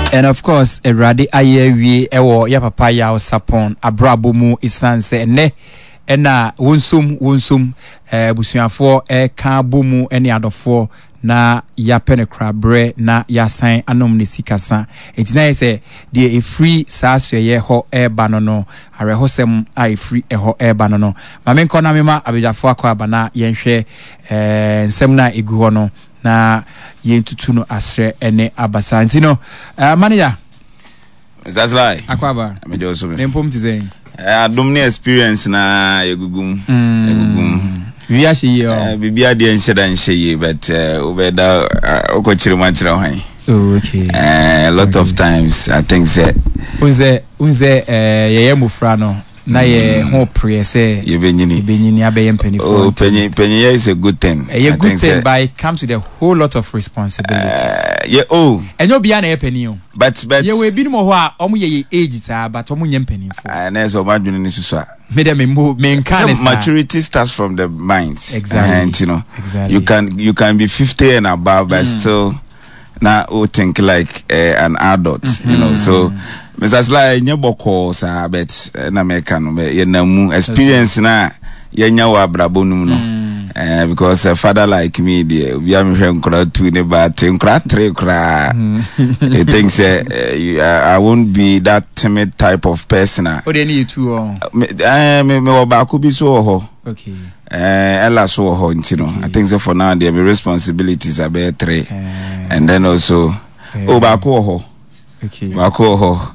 And of course, Eradi Ayewi Ewo ya papa ya osapon abrabomu isanse ne ena wonsum busuafo ka bomu ene adofo na ya penekra bre na ya san anom ne sikasa etina yese de e free saasye ye ho eba no arehosem ai free eho eba no mame nko na mema abejafo akwa bana yenhwe nsem na egu ho no na yentutu no asre ene abasa ntino manager that's right akwaba amejoso nempom tizen adumni experience na yegugum we actually bibia de ensheda nhye but obeda okochire manchira hwan okay a lot of times I think say unze yeye mufra no na ye ho pray say yebenyini abeye mpani for oh penny is a good thing a good thing but it comes with a whole lot of responsibilities yeah oh enyo bia na epani o but ye we bi mo ho a omo ye age sa but omo nye mpani for na so madwene ni susu a maturity starts from the minds exactly and you know exactly you can be 50 and above but still now think like an adult you know so Mr. Sly nyeboko sa bet na meka no ye namu experience na yenya wa brabonum no because a father like me there we am hwenkra 2 ne ba 3 kra I think say I won't be that timid type of person o dey need to me oba ko bi so ho okay ella so ho ntino I think so for now there my responsibilities are be 3 and then also oba ko ho okay wako ho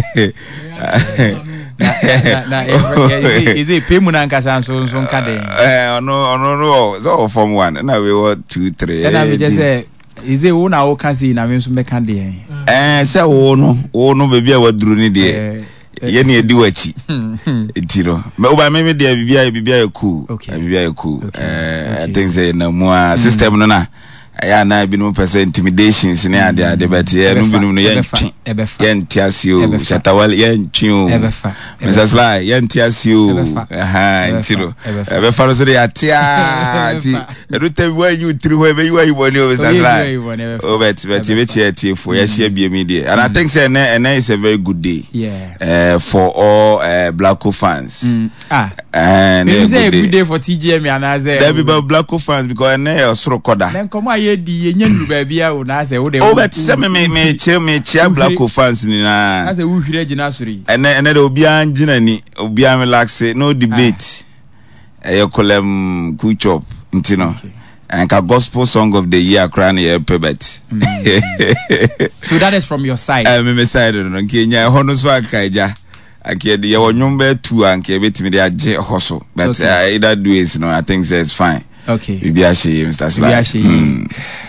na is it pemu na nkasa so nka den no so form 1 na we were 2 3 na we just say is it una o kan si na me so meka den say wo no bebia waduru ni de ye na edi wachi etiro me oba me de bibia ya cool bibia ya cool I think say na mu system no na ya na binu person intimidations ne ade but ye no binu no ye ntiasio shatawal ye ntwio Mr. Sly ye ntiasio ntiro ebe faro so de atia ti eruta bi wa you tiri ho ebe you ayi boni Mr. Sly oh but ye tie for ye share bi media and I think say na is a very good day for all Blacko fans and it's a good day for TGM and there be Blacko fans because na osoro koda then come ye di yenye ndu ba bia o na say wo de oh but say me chia Blacko fans ni na na say wo hwire gina sori ene de obi angina ni obi am relax no debate kolem kuchop ntino and ka gospel song of the year crown ye pebet so that is from your side me side no Kenya hono so akaja akede ye wonyombe tu anke betimi de age hoso but either do is no I think it's fine okay Bibiashi Mr. Sly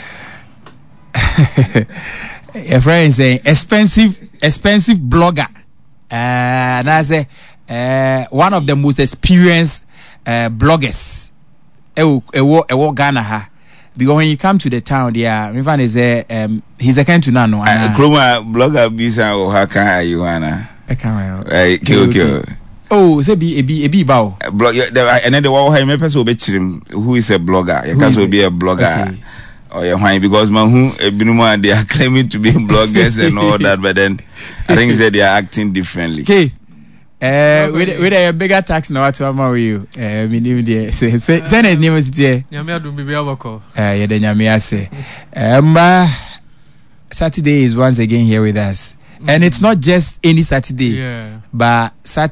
your friend is saying expensive blogger and I say one of the most experienced bloggers ewo Ghana ha because when you come to the town there me find is he's a kind to none Chroma blogger bisa o haka ayuana okay oh say be bao blog and then the one who me person obechirim who is a blogger you can so be a blogger oh yeah why because man who ebinuma they are claiming to be bloggers and all that but then I think they are acting differently okay with a bigger tax now what am you me name there say na name sit nyame adum bibi abako yeah the nyame ase Saturday is once again here with us and it's not just any Saturday but